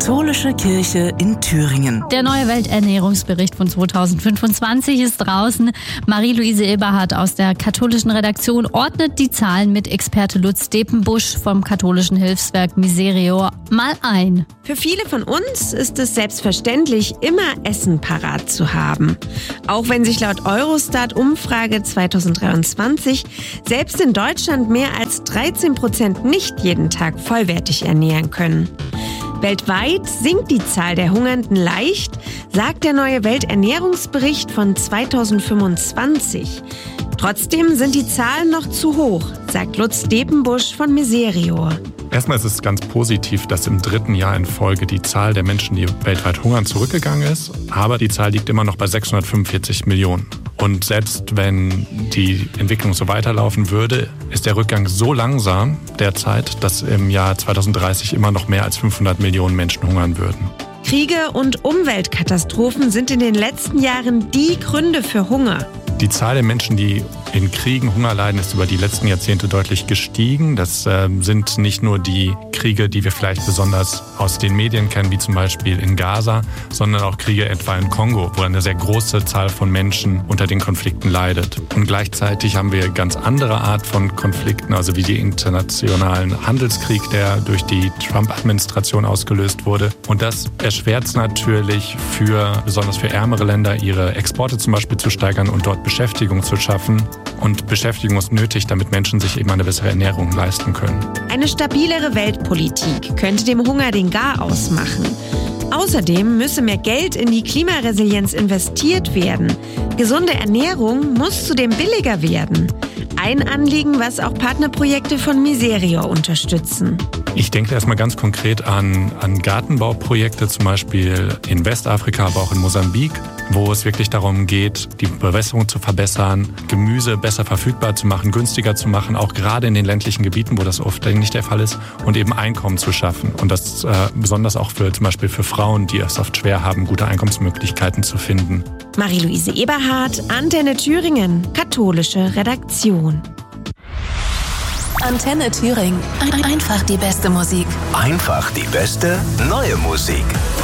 Katholische Kirche in Thüringen. Der neue Welternährungsbericht von 2025 ist draußen. Marie-Louise Eberhardt aus der katholischen Redaktion ordnet die Zahlen mit Experte Lutz Depenbusch vom katholischen Hilfswerk Miserior mal ein. Für viele von uns ist es selbstverständlich, immer Essen parat zu haben. Auch wenn sich laut Eurostat-Umfrage 2023 selbst in Deutschland mehr als 13% nicht jeden Tag vollwertig ernähren können. Weltweit sinkt die Zahl der Hungernden leicht, sagt der neue Welternährungsbericht von 2025. Trotzdem sind die Zahlen noch zu hoch, sagt Lutz Depenbusch von Miserior. Erstmal ist es ganz positiv, dass im 3. Jahr in Folge die Zahl der Menschen, die weltweit hungern, zurückgegangen ist. Aber die Zahl liegt immer noch bei 645 Millionen. Und selbst wenn die Entwicklung so weiterlaufen würde, ist der Rückgang so langsam derzeit, dass im Jahr 2030 immer noch mehr als 500 Millionen Menschen hungern würden. Kriege und Umweltkatastrophen sind in den letzten Jahren die Gründe für Hunger. Die Zahl der Menschen, die in Kriegen Hunger leiden, ist über die letzten Jahrzehnte deutlich gestiegen. Das sind nicht nur die Kriege, die wir vielleicht besonders aus den Medien kennen, wie zum Beispiel in Gaza, sondern auch Kriege etwa in Kongo, wo eine sehr große Zahl von Menschen unter den Konflikten leidet. Und gleichzeitig haben wir ganz andere Art von Konflikten, also wie die internationalen Handelskrieg, der durch die Trump-Administration ausgelöst wurde. Und das erschwert es natürlich besonders für ärmere Länder, ihre Exporte zum Beispiel zu steigern und dort Beschäftigung zu schaffen. Und Beschäftigung ist nötig, damit Menschen sich eben eine bessere Ernährung leisten können. Eine stabilere Weltpolitik könnte dem Hunger den Garaus machen. Außerdem müsse mehr Geld in die Klimaresilienz investiert werden. Gesunde Ernährung muss zudem billiger werden. Ein Anliegen, was auch Partnerprojekte von Miserior unterstützen. Ich denke erstmal ganz konkret an Gartenbauprojekte, zum Beispiel in Westafrika, aber auch in Mosambik, wo es wirklich darum geht, die Bewässerung zu verbessern, Gemüse besser verfügbar zu machen, günstiger zu machen, auch gerade in den ländlichen Gebieten, wo das oft nicht der Fall ist, und eben Einkommen zu schaffen. Und das besonders auch zum Beispiel für Frauen, die es oft schwer haben, gute Einkommensmöglichkeiten zu finden. Marie-Louise Eberhardt, Antenne Thüringen, katholische Redaktion. Antenne Thüringen. Einfach die beste Musik. Einfach die beste neue Musik.